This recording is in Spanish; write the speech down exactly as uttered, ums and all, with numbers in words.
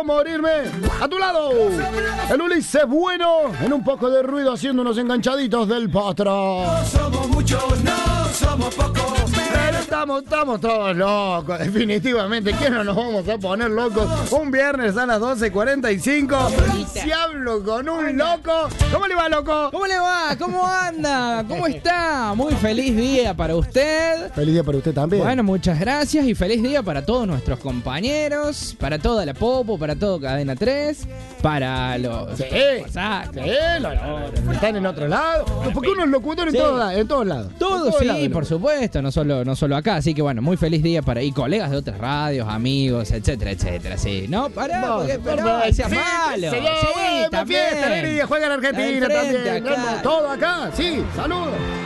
quiero morirme. A tu lado, el Ulises Bueno, en un poco de ruido haciendo unos enganchaditos del potro. No somos muchos, no somos pocos. Pero estamos, estamos todos locos, definitivamente. ¿Qué no nos vamos a poner locos? Un viernes a las doce cuarenta y cinco. Si hablo con un loco. ¿Cómo le va, loco? ¿Cómo le va? ¿Cómo anda? ¿Cómo está? Muy feliz día para usted. Feliz día para usted también. Bueno, muchas gracias y feliz día para todos nuestros compañeros, para toda la Popo, para todo Cadena tres, para los... Sí, Exacto. sí, los, los- están en otro lado. Porque uno es locutor en, Sí. todos la- en todos lados. Todos, En todos sí, lados, por supuesto, no solo, no solo acá, así que bueno, muy feliz día para y colegas de otras radios, amigos, etcétera, etcétera, sí. No, pará, No, porque, no, no, sí, seas malo. señor, Sí, bueno, también. fiesta, alegría, juega en Argentina Al frente, también. acá. Todo acá, sí, saludos.